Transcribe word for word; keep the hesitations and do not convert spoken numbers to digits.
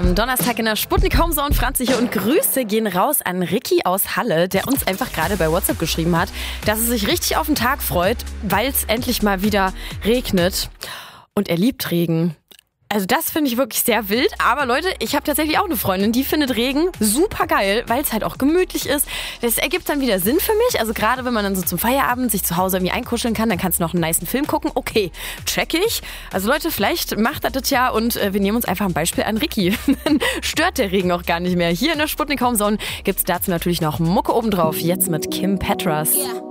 am Donnerstag in der Sputnik Homezone. Franzi hier und Grüße gehen raus an Ricky aus Halle, der uns einfach gerade bei WhatsApp geschrieben hat, dass er sich richtig auf den Tag freut, weil es endlich mal wieder regnet. Und er liebt Regen. Also das finde ich wirklich sehr wild. Aber Leute, ich habe tatsächlich auch eine Freundin, die findet Regen super geil, weil es halt auch gemütlich ist. Das ergibt dann wieder Sinn für mich. Also gerade wenn man dann so zum Feierabend sich zu Hause irgendwie einkuscheln kann, dann kannst du noch einen nicen Film gucken. Okay, check ich. Also Leute, vielleicht macht das das ja und äh, wir nehmen uns einfach ein Beispiel an Ricky. Dann stört der Regen auch gar nicht mehr. Hier in der Sputnik Homezone gibt es dazu natürlich noch Mucke obendrauf. Jetzt mit Kim Petras. Yeah.